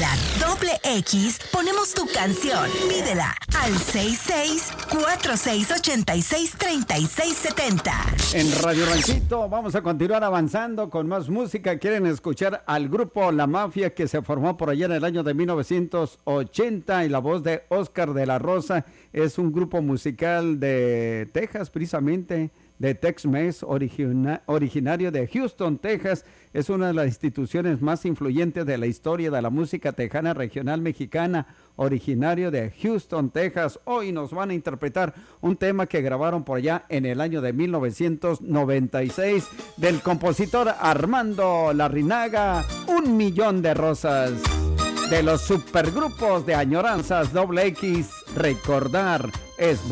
la doble X, ponemos tu canción. Pídela al 6646863670. En Radio Ranchito vamos a continuar avanzando con más música. Quieren escuchar al grupo La Mafia, que se formó por allá en el año de 1980, y la voz de Oscar de la Rosa. Es un grupo musical de Texas, precisamente, de Tex-Mex, originario de Houston, Texas. Es una de las instituciones más influyentes de la historia de la música tejana regional mexicana, originario de Houston, Texas. Hoy nos van a interpretar un tema que grabaron por allá en el año de 1996 del compositor Armando Larrinaga, Un Millón de Rosas. De los supergrupos de Añoranzas Doble X, recordar es